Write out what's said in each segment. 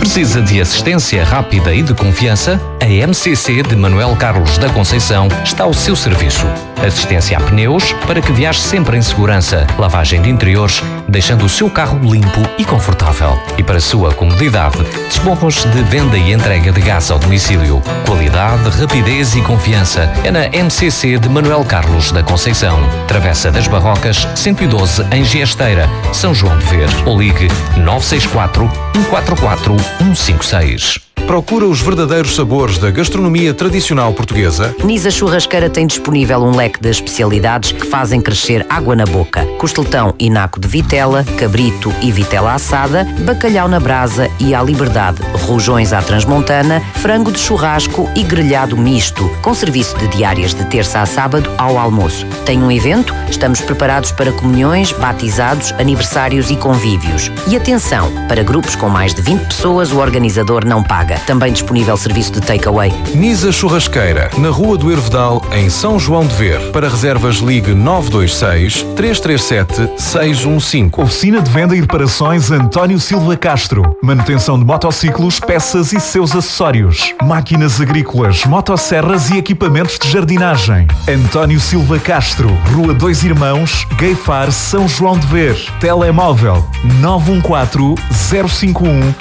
Precisa de assistência rápida e de confiança? A MCC de Manuel Carlos da Conceição está ao seu serviço. Assistência a pneus para que viaje sempre em segurança. Lavagem de interiores, deixando o seu carro limpo e confortável. E para sua comodidade, dispomos de venda e entrega de gás ao domicílio. Qualidade, rapidez e confiança é na MCC de Manuel Carlos da Conceição. Travessa das Barrocas, 112 em Giesteira, São João de Ver. Ou ligue 964 144 156. Procura os verdadeiros sabores da gastronomia tradicional portuguesa? Nisa Churrasqueira tem disponível um leque de especialidades que fazem crescer água na boca. Costeletão e naco de vitela, cabrito e vitela assada, bacalhau na brasa e à liberdade, rojões à transmontana, frango de churrasco e grelhado misto, com serviço de diárias de terça a sábado ao almoço. Tem um evento? Estamos preparados para comunhões, batizados, aniversários e convívios. E atenção, para grupos com mais de 20 pessoas, o organizador não paga. Também disponível serviço de takeaway. Nisa Churrasqueira, na Rua do Hervedal, em São João de Ver. Para reservas, ligue 926 337 615. Oficina de venda e reparações António Silva Castro. Manutenção de motociclos, peças e seus acessórios. Máquinas agrícolas, motosserras e equipamentos de jardinagem. António Silva Castro, Rua 2 Irmãos, Gueifar, São João de Ver. Telemóvel 914 051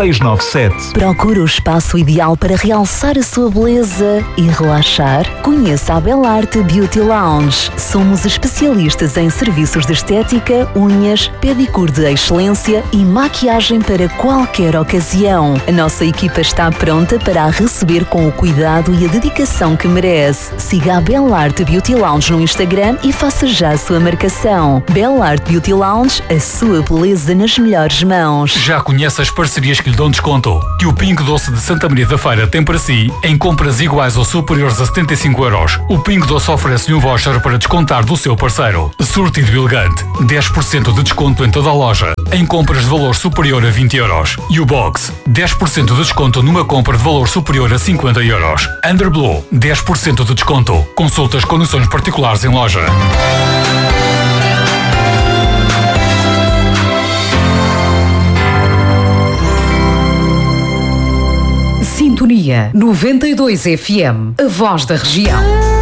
697. Procura o espaço ideal para realçar a sua beleza e relaxar? Conheça a Belarte Beauty Lounge. Somos especialistas em serviços de estética, unhas, pedicure de excelência e maquiagem para qualquer ocasião. A nossa equipa está pronta para a receber com o cuidado e a dedicação que merece. Siga a Belarte Beauty Lounge no Instagram e faça já a sua marcação. Belarte Beauty Lounge, a sua beleza nas melhores mãos. Já conhece as parcerias que lhe dão desconto? Que o Pingo Doce de Santa Maria da Feira tem para si em compras iguais ou superiores a 75 euros. O Pingo Doce oferece-lhe um voucher para descontar do seu parceiro. Sortido elegante, 10% de desconto em toda a loja, em compras de valor superior a 20 euros. E o Box, 10% de desconto numa compra de valor superior a 50 euros. Underblue, 10% de desconto. Consulta as condições particulares em loja. Sintonia 92 FM, a voz da região.